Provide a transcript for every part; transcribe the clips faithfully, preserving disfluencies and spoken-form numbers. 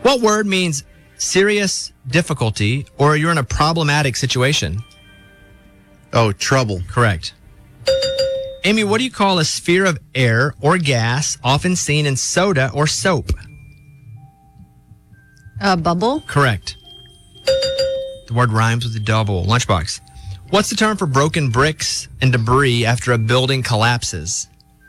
What word means serious difficulty or you're in a problematic situation? Oh, trouble. Correct. Amy, what do you call a sphere of air or gas often seen in soda or soap? A bubble? Correct. The word rhymes with a double. Lunchbox. What's the term for broken bricks and debris after a building collapses?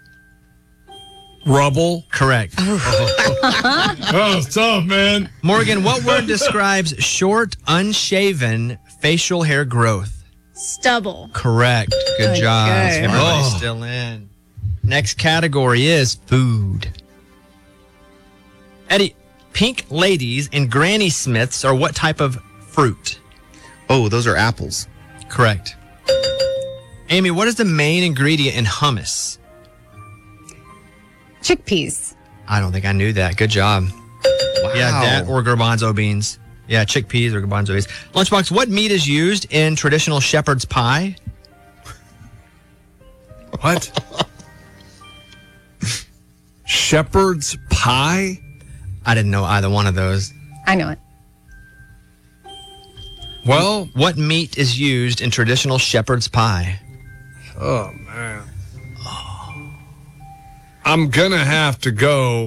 Rubble. Correct. Oh, it's tough, man. Morgan, what word describes short, unshaven facial hair growth? Stubble. Correct. Good Okay. job. Everybody's Oh. still in. Next category is food. Eddie, pink ladies and Granny Smiths are what type of fruit? Oh, those are apples. Correct. Amy, what is the main ingredient in hummus? Chickpeas. I don't think I knew that. Good job. Wow. Yeah, that or garbanzo beans. Yeah, chickpeas or garbanzo beans. Lunchbox, what meat is used in traditional shepherd's pie? What? Shepherd's pie? I didn't know either one of those. I know it. Well, What meat is used in traditional shepherd's pie? oh, man. I'm going to have to go.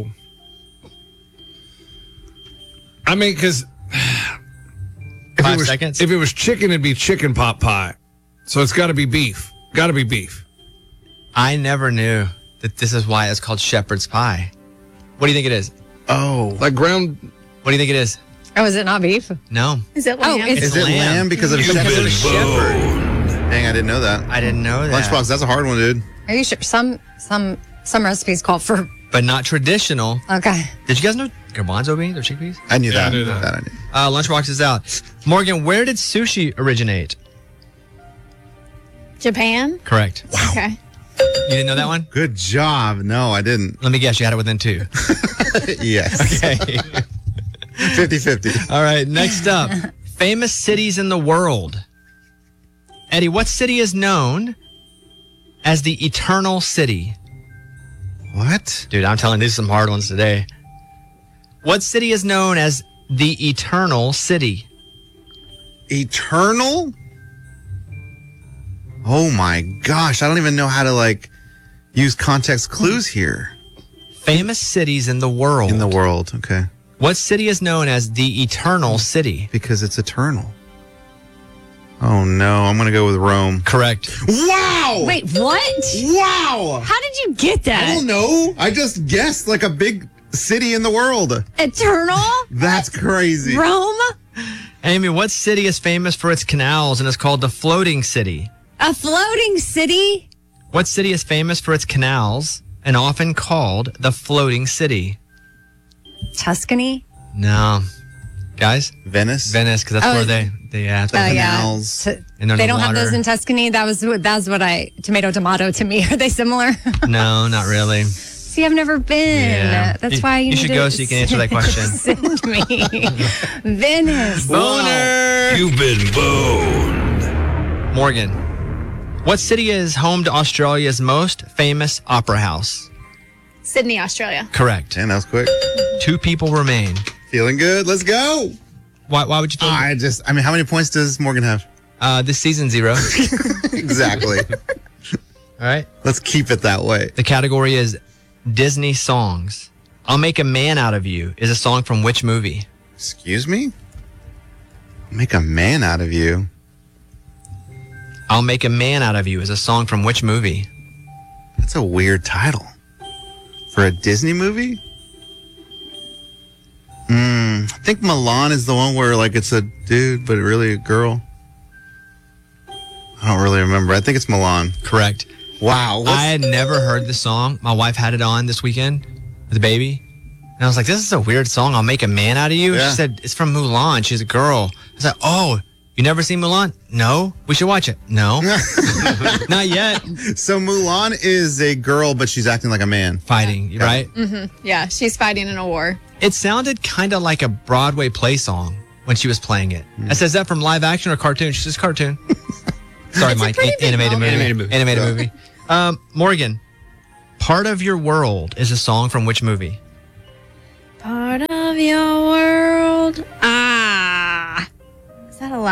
I mean, because Five it was, seconds. if it was chicken, it'd be chicken pot pie. So it's got to be beef. Got to be beef. I never knew that this is why it's called shepherd's pie. What do you think it is? Oh. Like ground. What do you think it is? Oh, is it not beef? No. Is it Oh, lamb? it's- Is it lamb. lamb because of Because of a shepherd? Dang, I didn't know that. I didn't know that. Lunchbox, that's a hard one, dude. Are you sure? Some some some recipes call for. But not traditional. Okay. Did you guys know garbanzo beans or chickpeas? I knew Yeah, I that. knew that. That I knew. Uh, Lunchbox is out. Morgan, where did sushi originate? Japan? Correct. Okay. You didn't know that one? Good job. No, I didn't. Let me guess, you had it within two. Yes. Okay. fifty-fifty. All right, next up. Famous cities in the world. Eddie, what city is known as the Eternal City? What? Dude, I'm telling you, these are some hard ones today. What city is known as the Eternal City? Eternal? Oh my gosh. I don't even know how to like use context clues here. Famous cities in the world. In the world. Okay. What city is known as the Eternal City? Because it's eternal. Oh no. I'm going to go with Rome. Correct. Wow. Wait, what? Wow. How did you get I that? don't know. I just guessed like a big city in the world. Eternal? That's crazy. Rome? Amy, what city is famous for its canals and is called the Floating City? A floating city? What city is famous for its canals and often called the Floating City? Tuscany? No. Guys? Venice. Venice, because that's Oh, where they, they yeah, that's Oh, where yeah. Canals. T- And there's they the don't have water. those in Tuscany. That was what- that's what I tomato tomato to me. Are they similar? No, not really. See, I've never been. Yeah. That's You- why you, you need should to go so you can answer that question. Send me Venice. Boner! You've been boned. Morgan, what city is home to Australia's most famous opera house? Sydney, Australia. Correct. Damn, that was quick. Two people remain. Feeling good. Let's go. Why, why would you feel I just, I mean, how many points does Morgan have? uh, this season zero? Exactly. All right. Let's keep it that way. The category is Disney songs. I'll Make a Man Out of You is a song from which movie? Excuse me? Make a man out of you. I'll Make a Man Out of You is a song from which movie? That's a weird title. For a Disney movie? Mm, I think Milan is the one where like it's a dude, but really a girl. I don't really remember. I think it's Milan. Correct. Wow. I had never heard the song. My wife had it on this weekend with the baby. And I was like, this is a weird song. I'll Make a Man Out of You. Yeah. She said, it's from Mulan. She's a girl. I was like, oh, you never seen Mulan? No. We should watch it. No. Not yet. So Mulan is a girl, but she's acting like a man. Fighting, right? Yeah, she's fighting in a war. It sounded kind of like a Broadway play song when she was playing it. I said, is that from live action or cartoon? She says cartoon. Sorry, It's a Mike. pretty A- big animated movie. moment. Animated movie. Animated Yeah. movie. Um, Morgan, Part of Your World is a song from which movie? Part of your world.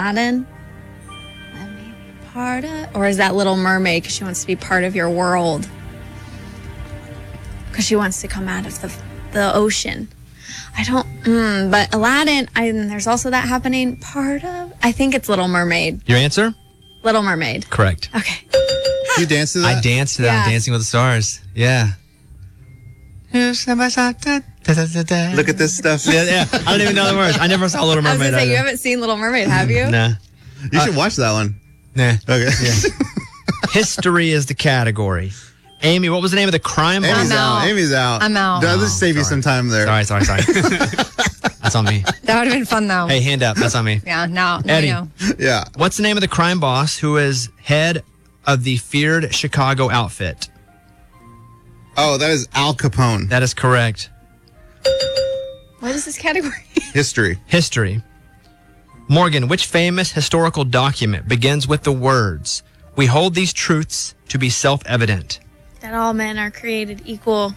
Aladdin? Let me be part of, or is that Little Mermaid because she wants to be part of your world? Because she wants to come out of the the ocean. I don't, mm, but Aladdin, I, and there's also that happening. Part of, I think it's Little Mermaid. Your answer? Little Mermaid. Correct. Okay. You dance to that? I danced to that on Yeah. Dancing with the Stars. Yeah. Look Look at this stuff. Yeah, yeah. I don't even know the words. I never saw Little I was Mermaid. gonna say, you either. haven't seen Little Mermaid, have you? Nah. You should watch that one. Nah. Okay. History is the category. Amy, what was the name of the crime boss? Amy's I'm out. out. Amy's out. I'm out. Does this save you sorry. some time there? Sorry, sorry, sorry. That's on me. That would have been fun, though. Hey, hand up. That's on me. Yeah, now, now Eddie. you know. Yeah. What's the name of the crime boss who is head of the feared Chicago outfit? Oh, that is Al Capone. That is correct. What is this category? History. History. Morgan, which famous historical document begins with the words, "We hold these truths to be self-evident"? That all men are created equal.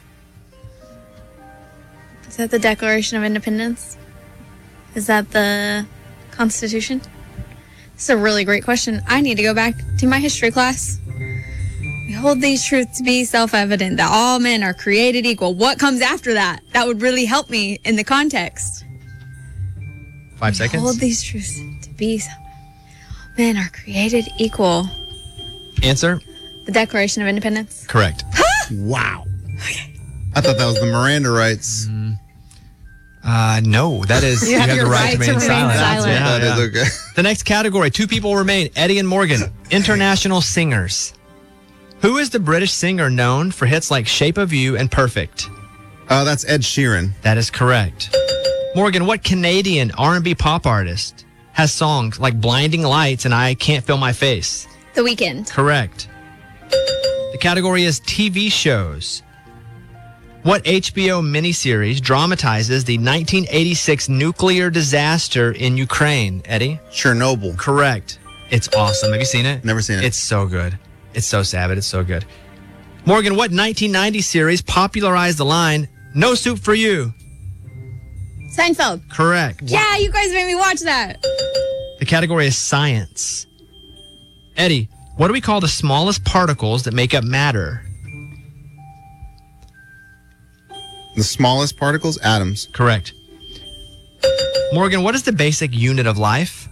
Is that the Declaration of Independence? Is that the Constitution? This is a really great question. I need to go back to my history class. We hold these truths to be self-evident, that all men are created equal. What comes after that? That would really help me in the context. Five We seconds. hold these truths to be self- men are created equal. Answer? The Declaration of Independence. Correct. Wow. I thought that was the Miranda rights. Uh, no, that is, you, You have, have the your right, to remain silent. silent. Yeah, That yeah. is okay. The next category, two people remain, Eddie and Morgan, international singers. Who is the British singer known for hits like Shape of You and Perfect? Oh, that's Ed Sheeran. That is correct. Morgan, what Canadian R and B pop artist has songs like Blinding Lights and I Can't Feel My Face? The Weeknd. Correct. The category is T V shows. What H B O miniseries dramatizes the nineteen eighty-six nuclear disaster in Ukraine, Eddie? Chernobyl. Correct. It's awesome. Have you seen it? Never seen it. It's so good. It's so sad, but it's so good. Morgan, what nineteen ninety series popularized the line, "No soup for you"? Seinfeld. Correct. Yeah, you guys made me watch that. The category is science. Eddie, what do we call the smallest particles that make up matter? The smallest particles, atoms. Correct. Morgan, what is the basic unit of life?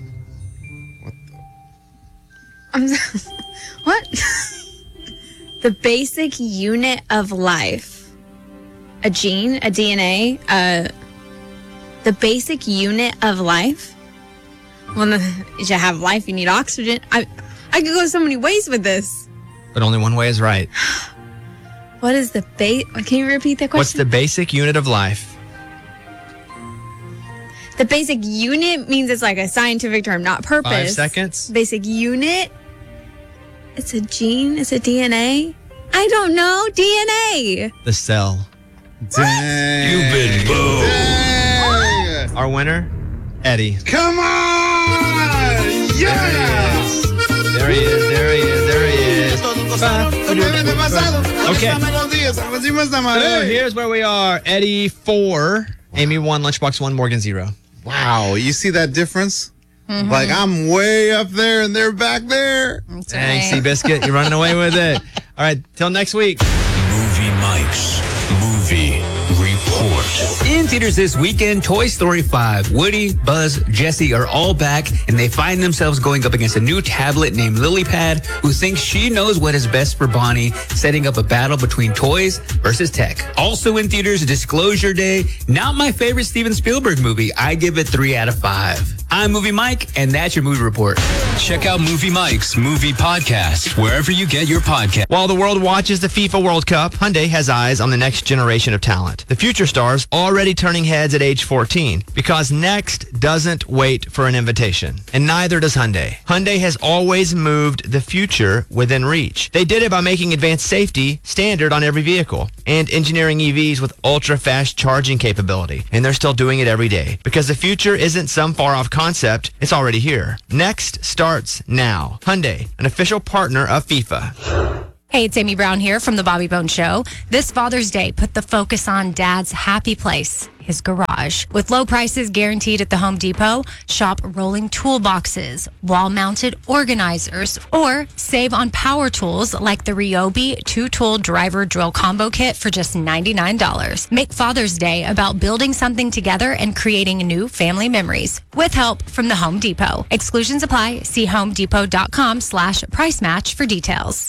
I'm what? The basic unit of life. A gene, a D N A, uh, the basic unit of life. Well, to have life, you need oxygen. I, I could go so many ways with this. But only one way is right. What is the base? Can you repeat that question? What's the basic unit of life? The basic unit means it's like a scientific term, not purpose. Five seconds. Basic unit. It's a gene. It's a D N A. I don't know. D N A. The cell. Dang. You've been booed. Dang. Our winner, Eddie. Come on! Yes! There he is, there he is, there he is. Okay. So here's where we are. Eddie four, Amy one, Lunchbox one, Morgan zero. Wow, you see that difference? Like I'm way up there and they're back there. That's Thanks, right. Seabiscuit. You're running away with it. All right, till next week. Movie Mike's Movie Report. In theaters this weekend, Toy Story five. Woody, Buzz, Jessie are all back, and they find themselves going up against a new tablet named Lilypad, who thinks she knows what is best for Bonnie, setting up a battle between toys versus tech. Also in theaters, Disclosure Day. Not my favorite Steven Spielberg movie. I give it three out of five. I'm Movie Mike, and that's your movie report. Check out Movie Mike's Movie Podcast wherever you get your podcast. While the world watches the FIFA World Cup, Hyundai has eyes on the next generation of talent. The future stars already turning heads at age fourteen, because next doesn't wait for an invitation. And neither does Hyundai. Hyundai has always moved the future within reach. They did it by making advanced safety standard on every vehicle and engineering E Vs with ultra-fast charging capability. And they're still doing it every day, because the future isn't some far-off concept, it's already here. Next starts now. Hyundai, an official partner of FIFA. Hey, it's Amy Brown here from The Bobby Bone Show. This Father's Day, put the focus on Dad's happy place, his garage. With low prices guaranteed at the Home Depot, shop rolling toolboxes, wall-mounted organizers, or save on power tools like the Ryobi two-tool driver drill combo kit for just ninety-nine dollars. Make Father's Day about building something together and creating new family memories with help from the Home Depot. Exclusions apply. See homedepot.com slash price match for details.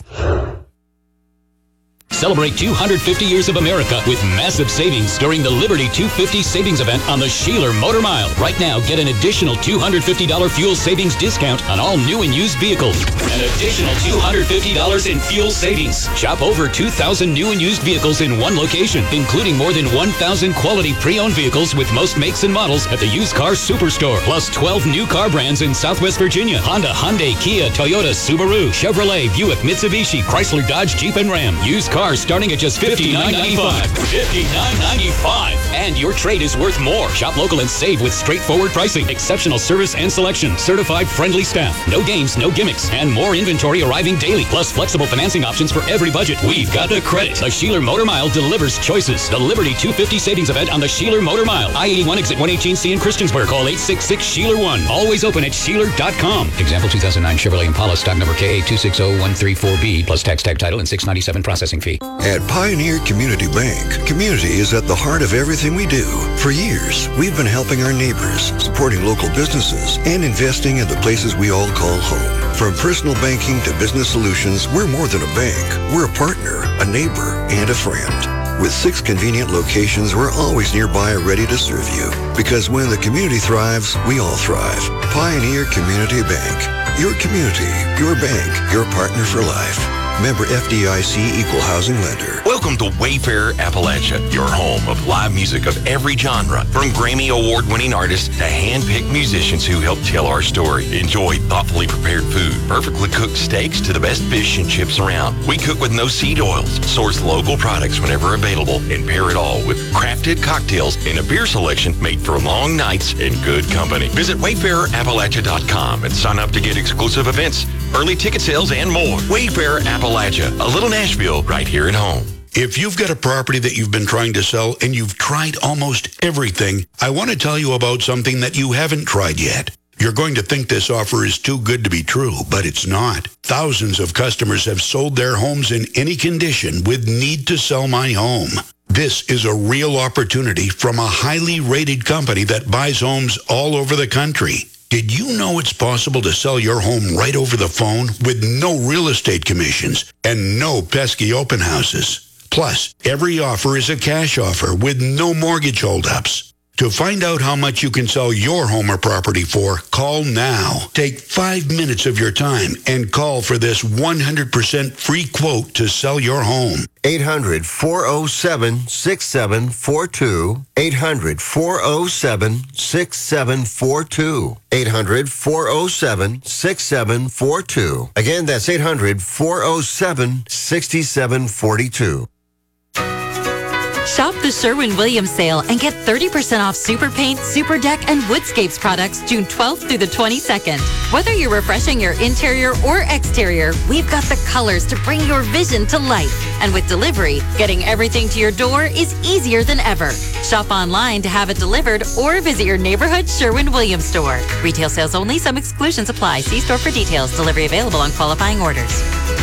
Celebrate two hundred fifty years of America with massive savings during the Liberty two fifty savings event on the Sheeler Motor Mile. Right now, get an additional two hundred fifty dollars fuel savings discount on all new and used vehicles. An additional two hundred fifty dollars in fuel savings. Shop over two thousand new and used vehicles in one location, including more than one thousand quality pre-owned vehicles with most makes and models at the Used Car Superstore. Plus twelve new car brands in Southwest Virginia. Honda, Hyundai, Kia, Toyota, Subaru, Chevrolet, Buick, Mitsubishi, Chrysler, Dodge, Jeep, and Ram. Used cars starting at just fifty-nine ninety-five. fifty-nine ninety-five. And your trade is worth more. Shop local and save with straightforward pricing, exceptional service and selection, certified friendly staff, no games, no gimmicks, and more inventory arriving daily. Plus flexible financing options for every budget. We've got the credit. The Sheeler Motor Mile delivers choices. The Liberty two fifty savings event on the Sheeler Motor Mile. I eighty-one exit one eighteen C in Christiansburg. Call eight six six Sheeler one. Always open at Sheeler dot com. Example two thousand nine Chevrolet Impala stock number K A two six zero one three four B plus tax tag title and six ninety-seven processing fee. At Pioneer Community Bank, community is at the heart of everything we do. For years, we've been helping our neighbors, supporting local businesses, and investing in the places we all call home. From personal banking to business solutions, we're more than a bank. We're a partner, a neighbor, and a friend. With six convenient locations, we're always nearby ready to serve you. Because when the community thrives, we all thrive. Pioneer Community Bank. Your community, your bank, your partner for life. Member F D I C Equal Housing Lender. Welcome to Wayfair Appalachia, your home of live music of every genre, from Grammy Award-winning artists to hand-picked musicians who help tell our story. Enjoy thoughtfully prepared food, perfectly cooked steaks to the best fish and chips around. We cook with no seed oils, source local products whenever available, and pair it all with crafted cocktails and a beer selection made for long nights in good company. Visit wayfair appalachia dot com and sign up to get exclusive events, early ticket sales, and more. Wayfair Appalachia. Appalachia, a little Nashville right here at home. If you've got a property that you've been trying to sell and you've tried almost everything, I want to tell you about something that you haven't tried yet. You're going to think this offer is too good to be true, but it's not. Thousands of customers have sold their homes in any condition with Need to Sell My Home. This is a real opportunity from a highly rated company that buys homes all over the country. Did you know it's possible to sell your home right over the phone with no real estate commissions and no pesky open houses? Plus, every offer is a cash offer with no mortgage holdups. To find out how much you can sell your home or property for, call now. Take five minutes of your time and call for this one hundred percent free quote to sell your home. eight hundred, four oh seven, six seven four two. eight hundred, four oh seven, six seven four two. eight hundred, four oh seven, six seven four two. Again, that's eight hundred, four oh seven, six seven four two. Shop the Sherwin-Williams sale and get thirty percent off Super Paint, Super Deck, and Woodscapes products June twelfth through the twenty-second. Whether you're refreshing your interior or exterior, we've got the colors to bring your vision to life. And with delivery, getting everything to your door is easier than ever. Shop online to have it delivered or visit your neighborhood Sherwin-Williams store. Retail sales only. Some exclusions apply. See store for details. Delivery available on qualifying orders.